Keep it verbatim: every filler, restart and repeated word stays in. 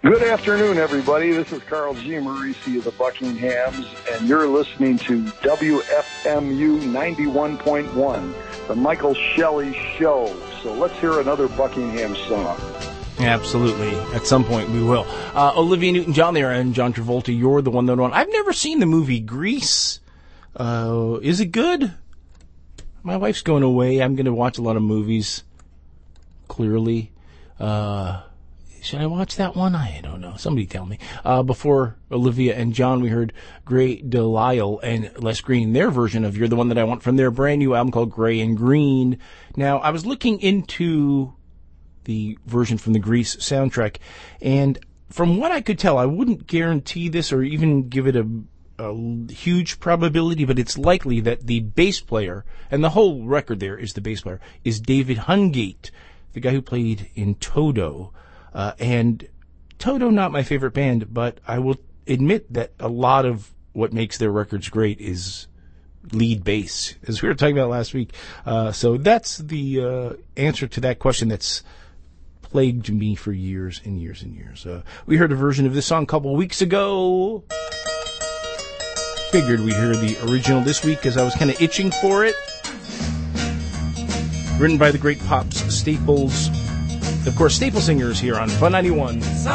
Good afternoon, everybody. This is Carl G. Marisi of the Buckinghams, and you're listening to W F M U ninety-one point one, the Michael Shelley Show. So let's hear another Buckingham song. Absolutely. At some point we will. Uh, Olivia Newton-John there and John Travolta, You're the One That One. I've never seen the movie Grease. Uh, is it good? My wife's going away. I'm going to watch a lot of movies, clearly. Uh... Should I watch that one? I don't know. Somebody tell me. Uh, before Olivia and John, we heard Gray Delisle and Les Green, their version of You're the One That I Want from their brand new album called Gray and Green. Now, I was looking into the version from the Grease soundtrack, and from what I could tell, I wouldn't guarantee this or even give it a, a huge probability, but it's likely that the bass player, and the whole record there is the bass player, is David Hungate, the guy who played in Toto. Uh, and Toto, not my favorite band, but I will admit that a lot of what makes their records great is lead bass, as we were talking about last week. Uh, so that's the uh, answer to that question that's plagued me for years and years and years. Uh, we heard a version of this song a couple weeks ago. Figured we'd hear the original this week because I was kind of itching for it. Written by the great Pops Staples. Of course, Staple Singers here on Fun ninety-one.